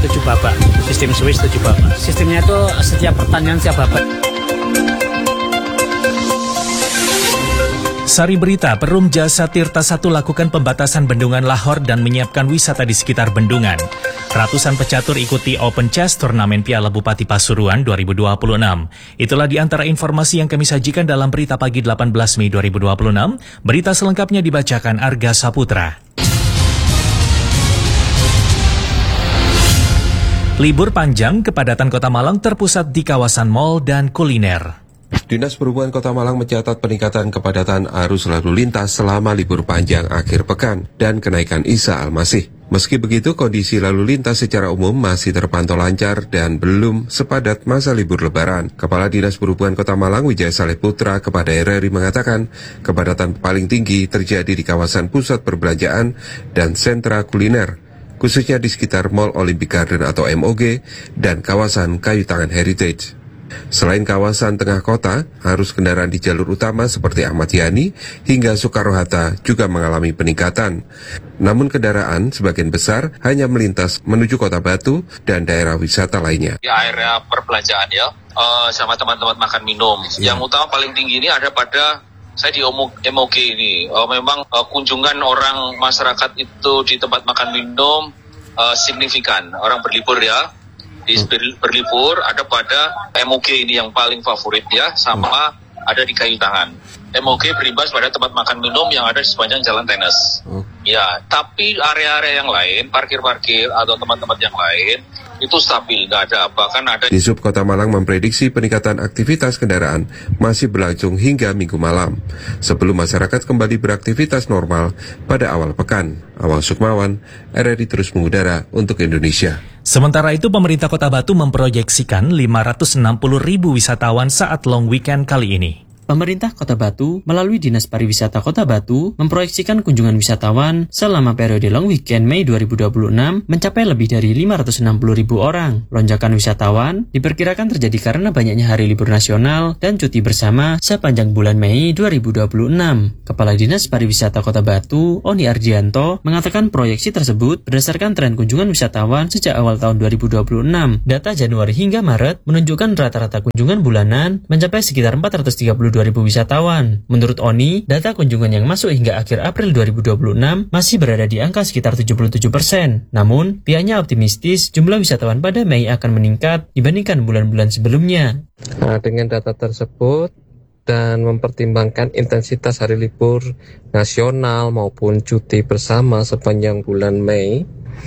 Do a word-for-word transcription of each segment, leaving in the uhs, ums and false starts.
tujuh babak, sistem Swiss tujuh babak. Sistemnya itu setiap pertandingan setiap babak. Sari berita, Perum Jasa Tirta satu lakukan pembatasan bendungan Lahore dan menyiapkan wisata di sekitar bendungan. Ratusan pecatur ikuti Open Chess Turnamen Piala Bupati Pasuruan dua ribu dua puluh enam. Itulah di antara informasi yang kami sajikan dalam Berita Pagi delapan belas Mei dua ribu dua puluh enam. Berita selengkapnya dibacakan Arga Saputra. Libur panjang, kepadatan Kota Malang terpusat di kawasan mal dan kuliner. Dinas Perhubungan Kota Malang mencatat peningkatan kepadatan arus lalu lintas selama libur panjang akhir pekan dan kenaikan Isa Al-Masih. Meski begitu, kondisi lalu lintas secara umum masih terpantau lancar dan belum sepadat masa libur Lebaran. Kepala Dinas Perhubungan Kota Malang Wijaya Saleh Putra kepada R R I mengatakan kepadatan paling tinggi terjadi di kawasan pusat perbelanjaan dan sentra kuliner, khususnya di sekitar Mall Olympic Garden atau M O G dan kawasan Kayu Tangan Heritage. Selain kawasan tengah kota, arus kendaraan di jalur utama seperti Ahmad Yani hingga Soekarno-Hatta juga mengalami peningkatan. Namun kendaraan sebagian besar hanya melintas menuju Kota Batu dan daerah wisata lainnya. Di area perbelanjaan ya, uh, sama teman-teman makan minum. Ya. Yang utama paling tinggi ini ada pada saya di M O G ini. Uh, memang uh, kunjungan orang masyarakat itu di tempat makan minum uh, signifikan. Orang berlibur ya. Di berlibur ada pada M O G ini yang paling favorit ya, sama ada di Kayu Tangan. M O G berimbas pada tempat makan minum yang ada di sepanjang jalan tenis. Oh. Ya, tapi area-area yang lain, parkir-parkir atau tempat-tempat yang lain itu stabil, nggak ada apa, kan ada. Disub Kota Malang memprediksi peningkatan aktivitas kendaraan masih berlangsung hingga Minggu malam, sebelum masyarakat kembali beraktivitas normal pada awal pekan. Awang Sukmawan, R R I terus mengudara untuk Indonesia. Sementara itu, pemerintah Kota Batu memproyeksikan lima ratus enam puluh ribu wisatawan saat long weekend kali ini. Pemerintah Kota Batu melalui Dinas Pariwisata Kota Batu memproyeksikan kunjungan wisatawan selama periode long weekend Mei dua ribu dua puluh enam mencapai lebih dari lima ratus enam puluh ribu orang. Lonjakan wisatawan diperkirakan terjadi karena banyaknya hari libur nasional dan cuti bersama sepanjang bulan Mei dua ribu dua puluh enam. Kepala Dinas Pariwisata Kota Batu, Oni Ardianto, mengatakan proyeksi tersebut berdasarkan tren kunjungan wisatawan sejak awal tahun dua ribu dua puluh enam. Data Januari hingga Maret menunjukkan rata-rata kunjungan bulanan mencapai sekitar empat ratus tiga puluh dua ribu wisatawan. Menurut Oni, data kunjungan yang masuk hingga akhir April dua ribu dua puluh enam masih berada di angka sekitar tujuh puluh tujuh persen. Namun, pihaknya optimistis jumlah wisatawan pada Mei akan meningkat dibandingkan bulan-bulan sebelumnya. Nah, dengan data tersebut dan mempertimbangkan intensitas hari libur nasional maupun cuti bersama sepanjang bulan Mei,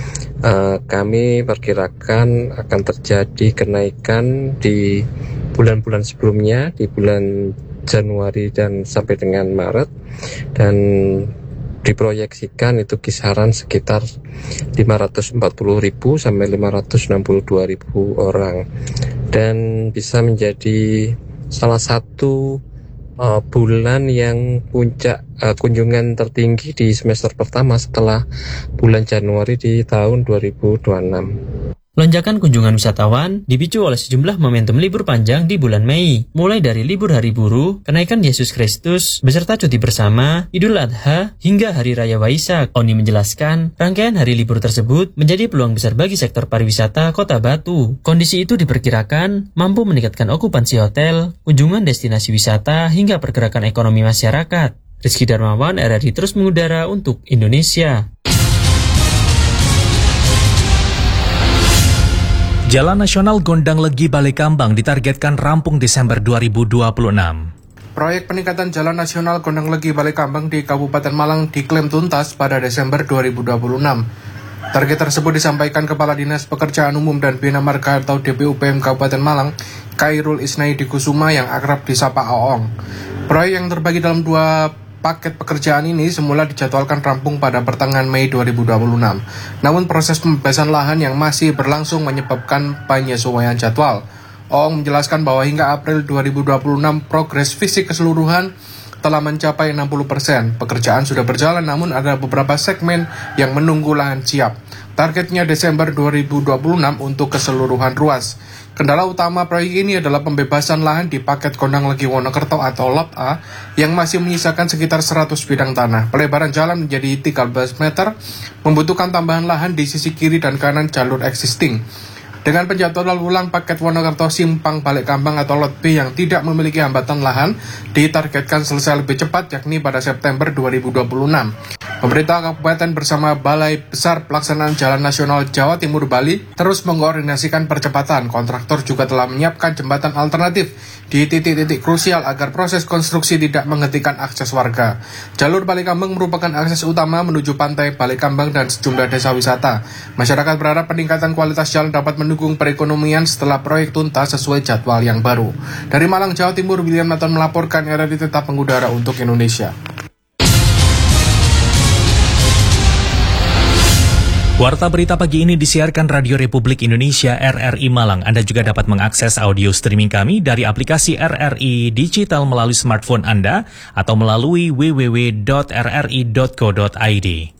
uh, kami perkirakan akan terjadi kenaikan di bulan-bulan sebelumnya, di bulan Januari dan sampai dengan Maret, dan diproyeksikan itu kisaran sekitar lima ratus empat puluh ribu sampai lima ratus enam puluh dua ribu orang, dan bisa menjadi salah satu uh, bulan yang puncak uh, kunjungan tertinggi di semester pertama setelah bulan Januari di tahun dua ribu dua puluh enam. Lonjakan kunjungan wisatawan dipicu oleh sejumlah momentum libur panjang di bulan Mei, mulai dari libur hari buruh, kenaikan Yesus Kristus, beserta cuti bersama, Idul Adha, hingga Hari Raya Waisak. Oni menjelaskan, rangkaian hari libur tersebut menjadi peluang besar bagi sektor pariwisata Kota Batu. Kondisi itu diperkirakan mampu meningkatkan okupansi hotel, kunjungan destinasi wisata, hingga pergerakan ekonomi masyarakat. Rizky Darmawan, R R I terus mengudara untuk Indonesia. Jalan Nasional Gondang Legi Balekambang ditargetkan rampung Desember dua ribu dua puluh enam. Proyek peningkatan Jalan Nasional Gondang Legi Balekambang di Kabupaten Malang diklaim tuntas pada Desember dua ribu dua puluh enam. Target tersebut disampaikan Kepala Dinas Pekerjaan Umum dan Bina Marga atau D P U P M Kabupaten Malang, Khairul Isnaidi Kusuma yang akrab disapa Aong. Proyek yang terbagi dalam dua paket pekerjaan ini semula dijadwalkan rampung pada pertengahan Mei dua ribu dua puluh enam. Namun proses pembebasan lahan yang masih berlangsung menyebabkan penyesuaian jadwal. Ong menjelaskan bahwa hingga April dua ribu dua puluh enam progres fisik keseluruhan telah mencapai enam puluh persen. Pekerjaan sudah berjalan namun ada beberapa segmen yang menunggu lahan siap. Targetnya Desember dua ribu dua puluh enam untuk keseluruhan ruas. Kendala utama proyek ini adalah pembebasan lahan di paket Kondang Legi Wonokerto atau Lot A yang masih menyisakan sekitar seratus bidang tanah. Pelebaran jalan menjadi tiga belas meter, membutuhkan tambahan lahan di sisi kiri dan kanan jalur existing. Dengan penjadwalan ulang paket Wonokerto Simpang Balikambang atau Lot B yang tidak memiliki hambatan lahan, ditargetkan selesai lebih cepat yakni pada September dua ribu dua puluh enam. Pemerintah Kabupaten bersama Balai Besar Pelaksanaan Jalan Nasional Jawa Timur Bali terus mengkoordinasikan percepatan. Kontraktor juga telah menyiapkan jembatan alternatif di titik-titik krusial agar proses konstruksi tidak menghentikan akses warga. Jalur Balikambang merupakan akses utama menuju pantai Balikambang dan sejumlah desa wisata. Masyarakat berharap peningkatan kualitas jalan dapat mendukung perekonomian setelah proyek tuntas sesuai jadwal yang baru. Dari Malang, Jawa Timur, William Nathan melaporkan R R I tetap mengudara untuk Indonesia. Warta berita pagi ini disiarkan Radio Republik Indonesia R R I Malang. Anda juga dapat mengakses audio streaming kami dari aplikasi R R I Digital melalui smartphone Anda atau melalui w w w dot r r i dot co dot i d.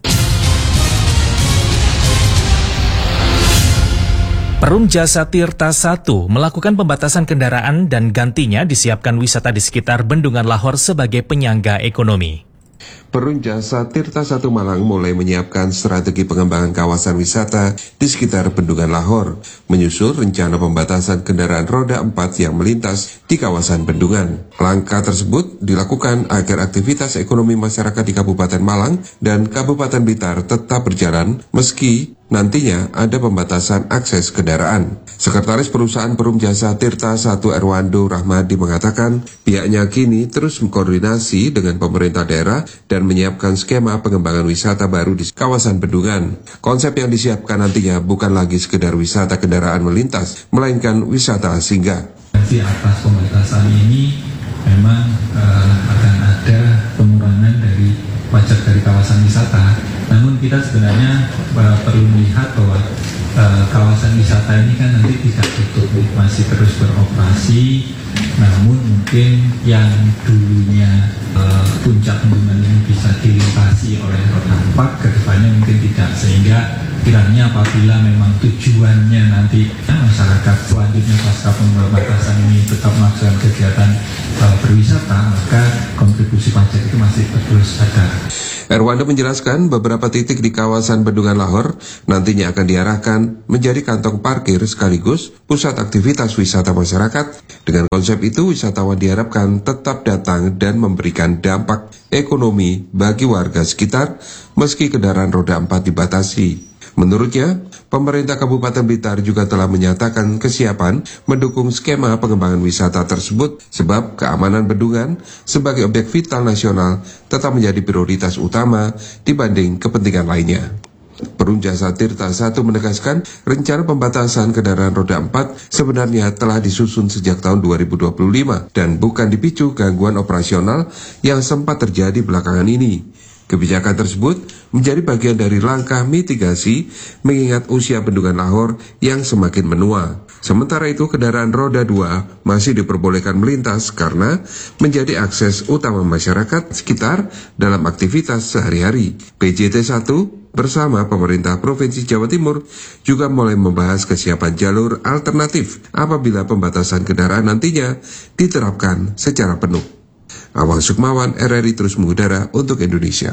Perum Jasa Tirta satu melakukan pembatasan kendaraan dan gantinya disiapkan wisata di sekitar Bendungan Lahor sebagai penyangga ekonomi. Perum Jasa Tirta satu Malang mulai menyiapkan strategi pengembangan kawasan wisata di sekitar Bendungan Lahor, menyusul rencana pembatasan kendaraan roda empat yang melintas di kawasan Bendungan. Langkah tersebut dilakukan agar aktivitas ekonomi masyarakat di Kabupaten Malang dan Kabupaten Blitar tetap berjalan meski nantinya ada pembatasan akses kendaraan. Sekretaris Perusahaan Perum Jasa Tirta satu Erwando Rahmadi mengatakan pihaknya kini terus mengkoordinasi dengan pemerintah daerah dan menyiapkan skema pengembangan wisata baru di kawasan Bendungan. Konsep yang disiapkan nantinya bukan lagi sekedar wisata kendaraan melintas, melainkan wisata singgah. Di atas pembatasan ini memang uh, akan ada pengurangan dari pajak dari kawasan wisata. Namun kita sebenarnya uh, perlu melihat bahwa uh, kawasan wisata ini kan nanti tidak tutup, masih terus beroperasi. Namun mungkin yang dulunya uh, puncak bendungan ini bisa dilintasi oleh roda empat, kedepannya mungkin tidak, sehingga kiranya apabila memang tujuannya nanti ya, masyarakat selanjutnya pasca pembatasan ini tetap melakukan kegiatan uh, berwisata, maka kontribusi pajak itu masih terus ada. Erwando menjelaskan beberapa titik di kawasan Bendungan Lahor nantinya akan diarahkan menjadi kantong parkir sekaligus pusat aktivitas wisata masyarakat. Dengan konsep itu, wisatawan diharapkan tetap datang dan memberikan dampak ekonomi bagi warga sekitar meski kendaraan roda empat dibatasi. Menurutnya, pemerintah Kabupaten Blitar juga telah menyatakan kesiapan mendukung skema pengembangan wisata tersebut sebab keamanan bendungan sebagai objek vital nasional tetap menjadi prioritas utama dibanding kepentingan lainnya. Perum Jasa Tirta satu menegaskan rencana pembatasan kendaraan roda empat sebenarnya telah disusun sejak tahun dua ribu dua puluh lima dan bukan dipicu gangguan operasional yang sempat terjadi belakangan ini. Kebijakan tersebut menjadi bagian dari langkah mitigasi mengingat usia Bendungan Lahor yang semakin menua. Sementara itu kendaraan roda dua masih diperbolehkan melintas karena menjadi akses utama masyarakat sekitar dalam aktivitas sehari-hari. P J T satu bersama pemerintah Provinsi Jawa Timur juga mulai membahas kesiapan jalur alternatif apabila pembatasan kendaraan nantinya diterapkan secara penuh. Awang Sukmawan, R R I terus mengudara untuk Indonesia.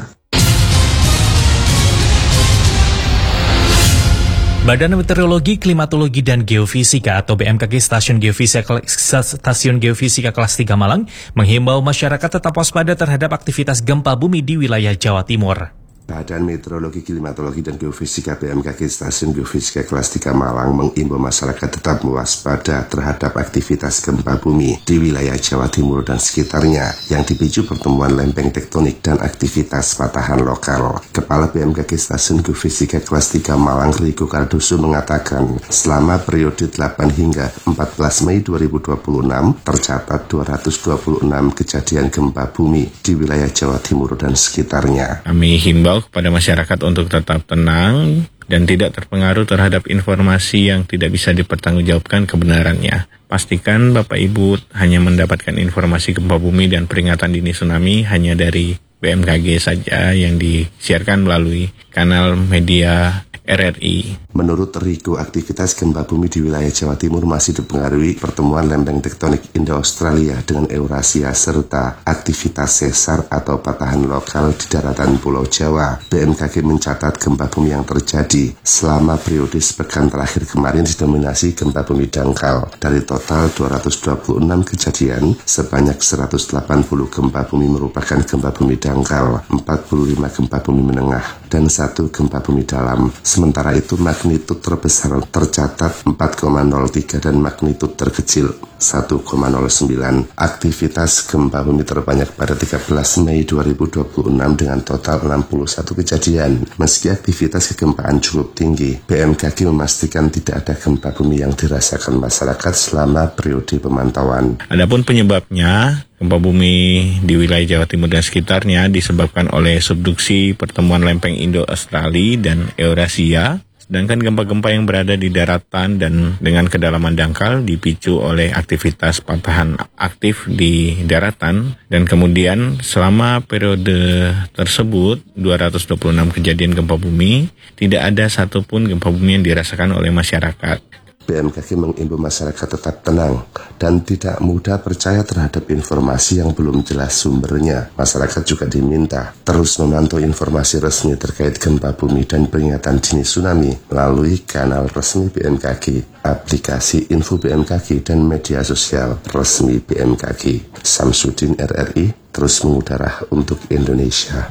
Badan Meteorologi, Klimatologi, dan Geofisika atau B M K G Stasiun Geofisika, Stasiun Geofisika kelas tiga Malang menghimbau masyarakat tetap waspada terhadap aktivitas gempa bumi di wilayah Jawa Timur. Badan Meteorologi, Klimatologi, dan Geofisika B M K G Stasiun Geofisika kelas tiga Malang mengimbau masyarakat tetap waspada terhadap aktivitas gempa bumi di wilayah Jawa Timur dan sekitarnya yang dipicu pertemuan lempeng tektonik dan aktivitas patahan lokal. Kepala B M K G Stasiun Geofisika kelas tiga Malang, Riko Kardoso, mengatakan selama periode delapan hingga empat belas Mei dua ribu dua puluh enam tercatat dua ratus dua puluh enam kejadian gempa bumi di wilayah Jawa Timur dan sekitarnya. Kami himbau kepada masyarakat untuk tetap tenang dan tidak terpengaruh terhadap informasi yang tidak bisa dipertanggungjawabkan kebenarannya. Pastikan Bapak Ibu hanya mendapatkan informasi gempa bumi dan peringatan dini tsunami hanya dari B M K G saja yang disiarkan melalui kanal media R R I. Menurut Riko, aktivitas gempa bumi di wilayah Jawa Timur masih dipengaruhi pertemuan lempeng tektonik Indo-Australia dengan Eurasia serta aktivitas sesar atau patahan lokal di daratan Pulau Jawa. B M K G mencatat gempa bumi yang terjadi selama periode sepekan terakhir kemarin didominasi gempa bumi dangkal. Dari total dua ratus dua puluh enam kejadian, sebanyak seratus delapan puluh gempa bumi merupakan gempa bumi dangkal, empat puluh lima gempa bumi menengah, dan satu gempa bumi dalam. Sementara itu magnitud terbesar tercatat empat koma nol tiga dan magnitud terkecil satu koma nol sembilan. Aktivitas gempa bumi terbanyak pada tiga belas Mei dua ribu dua puluh enam dengan total enam puluh satu kejadian. Meski aktivitas kegempaan cukup tinggi, B M K G memastikan tidak ada gempa bumi yang dirasakan masyarakat selama periode pemantauan. Adapun penyebabnya, gempa bumi di wilayah Jawa Timur dan sekitarnya disebabkan oleh subduksi pertemuan lempeng Indo-Australia dan Eurasia. Sedangkan gempa-gempa yang berada di daratan dan dengan kedalaman dangkal dipicu oleh aktivitas patahan aktif di daratan, dan kemudian selama periode tersebut dua ratus dua puluh enam kejadian gempa bumi, tidak ada satupun gempa bumi yang dirasakan oleh masyarakat. B M K G mengimbau masyarakat tetap tenang dan tidak mudah percaya terhadap informasi yang belum jelas sumbernya. Masyarakat juga diminta terus memantau informasi resmi terkait gempa bumi dan peringatan dini tsunami melalui kanal resmi B M K G, aplikasi info B M K G, dan media sosial resmi B M K G. Samsudin R R I, terus mengudara untuk Indonesia.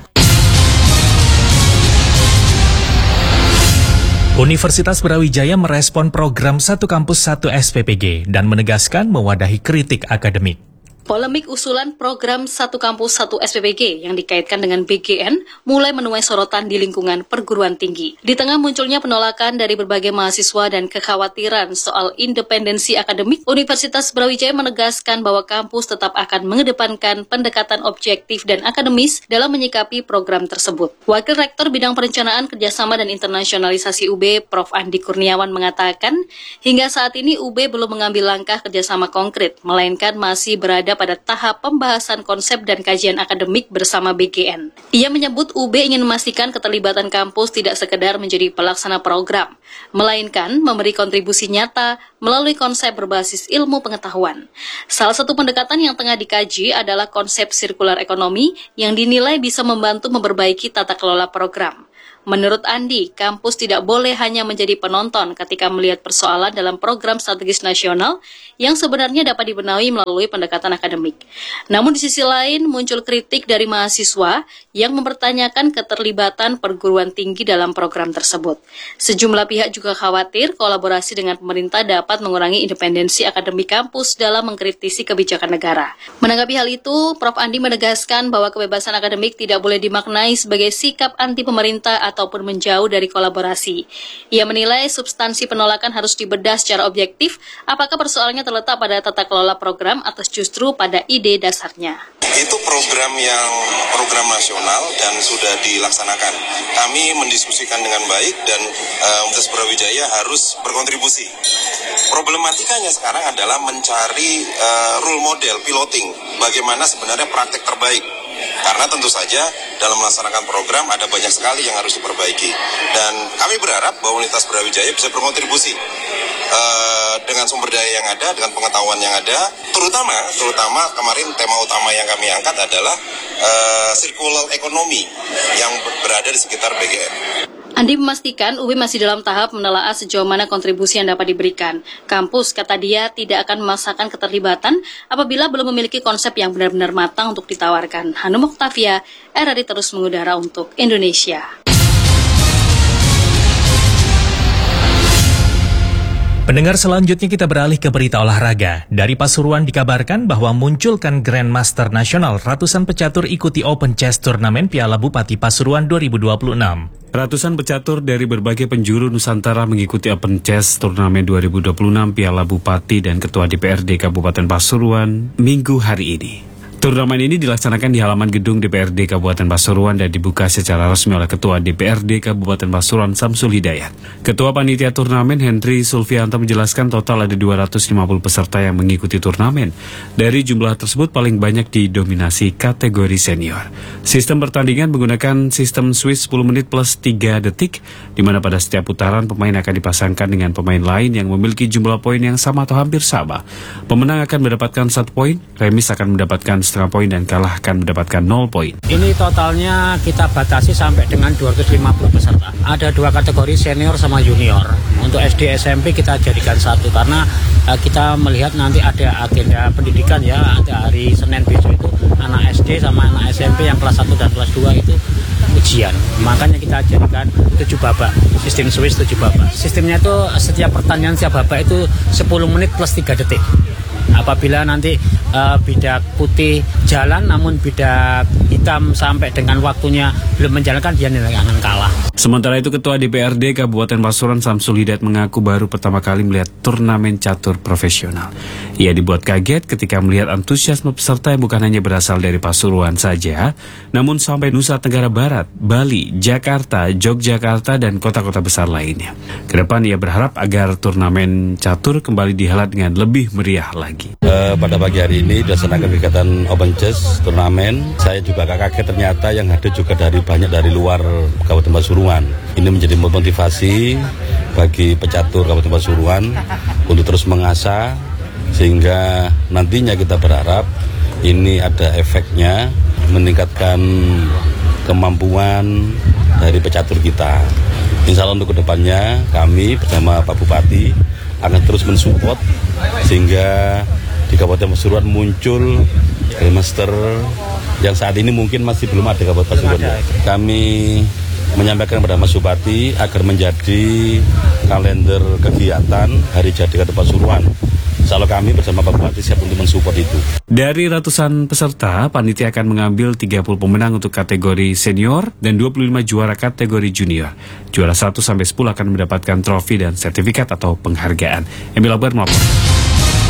Universitas Brawijaya merespon program Satu Kampus Satu S P P G dan menegaskan mewadahi kritik akademik. Polemik usulan program Satu Kampus Satu S P P G yang dikaitkan dengan B G N mulai menuai sorotan di lingkungan perguruan tinggi. Di tengah munculnya penolakan dari berbagai mahasiswa dan kekhawatiran soal independensi akademik, Universitas Brawijaya menegaskan bahwa kampus tetap akan mengedepankan pendekatan objektif dan akademis dalam menyikapi program tersebut. Wakil Rektor Bidang Perencanaan Kerjasama dan Internasionalisasi U B, Profesor Andi Kurniawan mengatakan, hingga saat ini U B belum mengambil langkah kerjasama konkret, melainkan masih berada pada tahap pembahasan konsep dan kajian akademik bersama B G N. Ia menyebut U B ingin memastikan keterlibatan kampus tidak sekedar menjadi pelaksana program, melainkan memberi kontribusi nyata melalui konsep berbasis ilmu pengetahuan. Salah satu pendekatan yang tengah dikaji adalah konsep sirkular ekonomi yang dinilai bisa membantu memperbaiki tata kelola program. Menurut Andi, kampus tidak boleh hanya menjadi penonton ketika melihat persoalan dalam program strategis nasional yang sebenarnya dapat dibenahi melalui pendekatan akademik. Namun di sisi lain muncul kritik dari mahasiswa yang mempertanyakan keterlibatan perguruan tinggi dalam program tersebut. Sejumlah pihak juga khawatir kolaborasi dengan pemerintah dapat mengurangi independensi akademik kampus dalam mengkritisi kebijakan negara. Menanggapi hal itu, Profesor Andi menegaskan bahwa kebebasan akademik tidak boleh dimaknai sebagai sikap anti pemerintah ataupun menjauh dari kolaborasi. Ia menilai substansi penolakan harus dibedah secara objektif, apakah persoalannya terletak pada tata kelola program atau justru pada ide dasarnya. Itu program yang program nasional dan sudah dilaksanakan. Kami mendiskusikan dengan baik dan uh, Universitas Brawijaya harus berkontribusi. Problematikanya sekarang adalah mencari uh, role model piloting, bagaimana sebenarnya praktek terbaik. Karena tentu saja dalam melaksanakan program ada banyak sekali yang harus diperbaiki. Dan kami berharap bahwa Universitas Brawijaya bisa berkontribusi uh, dengan sumber daya yang ada, dengan pengetahuan yang ada. Terutama, terutama kemarin tema utama yang kami angkat adalah uh, circular economy yang berada di sekitar B G N. Andi memastikan U B masih dalam tahap menelaah sejauh mana kontribusi yang dapat diberikan. Kampus, kata dia, tidak akan memaksakan keterlibatan apabila belum memiliki konsep yang benar-benar matang untuk ditawarkan. Hanum Oktavia, R R I terus mengudara untuk Indonesia. Pendengar, selanjutnya kita beralih ke berita olahraga. Dari Pasuruan dikabarkan bahwa munculkan Grandmaster Nasional, ratusan pecatur ikuti Open Chess Turnamen Piala Bupati Pasuruan dua ribu dua puluh enam. Ratusan pecatur dari berbagai penjuru Nusantara mengikuti Open Chess Turnamen dua ribu dua puluh enam Piala Bupati dan Ketua D P R D Kabupaten Pasuruan minggu hari ini. Turnamen ini dilaksanakan di halaman gedung D P R D Kabupaten Pasuruan dan dibuka secara resmi oleh Ketua D P R D Kabupaten Pasuruan Samsul Hidayat. Ketua Panitia Turnamen Henry Sulfianto menjelaskan total ada dua ratus lima puluh peserta yang mengikuti turnamen. Dari jumlah tersebut paling banyak didominasi kategori senior. Sistem pertandingan menggunakan sistem Swiss sepuluh menit plus tiga detik, di mana pada setiap putaran pemain akan dipasangkan dengan pemain lain yang memiliki jumlah poin yang sama atau hampir sama. Pemenang akan mendapatkan satu poin, remis akan mendapatkan setengah poin, dan kalah akan mendapatkan nol poin. Ini totalnya kita batasi sampai dengan dua ratus lima puluh peserta. Ada dua kategori senior sama junior. Untuk S D S M P kita jadikan satu karena uh, kita melihat nanti ada agenda pendidikan ya. Ada hari Senin besok itu anak S D sama anak S M P yang kelas satu dan kelas dua itu ujian. Makanya kita jadikan tujuh babak, sistem Swiss tujuh babak. Sistemnya itu setiap pertandingan setiap babak itu sepuluh menit plus tiga detik. Apabila nanti uh, bidak putih jalan namun bidak hitam sampai dengan waktunya belum menjalankan, dia akan kalah. Sementara itu Ketua D P R D Kabupaten Pasuruan Samsul Hidayat mengaku baru pertama kali melihat turnamen catur profesional. Ia dibuat kaget ketika melihat antusiasme peserta yang bukan hanya berasal dari Pasuruan saja, namun sampai Nusa Tenggara Barat, Bali, Jakarta, Yogyakarta, dan kota-kota besar lainnya. Kedepan ia berharap agar turnamen catur kembali dihelat dengan lebih meriah lagi. Uh, pada pagi hari ini dilaksanakan kegiatan Open Chess turnamen. Saya juga kaget ternyata yang ada juga dari banyak dari luar Kabupaten Pasuruan. Ini menjadi motivasi bagi pecatur Kabupaten Pasuruan untuk terus mengasah, sehingga nantinya kita berharap ini ada efeknya meningkatkan kemampuan dari pecatur kita. Insya Allah untuk kedepannya kami bersama Pak Bupati akan terus mensupport sehingga di Kabupaten Pasuruan muncul Grandmaster yang saat ini mungkin masih belum ada Kabupaten Pasuruan. Kami menyampaikan kepada Mas Bupati agar menjadi kalender kegiatan Hari Jadi Kabupaten Pasuruan. Insya kami bersama Pak Bupati siap untuk mensupport itu. Dari ratusan peserta, panitia akan mengambil tiga puluh pemenang untuk kategori senior dan dua puluh lima juara kategori junior. Juara satu sampai sepuluh akan mendapatkan trofi dan sertifikat atau penghargaan. Emil Akbar melaporkan.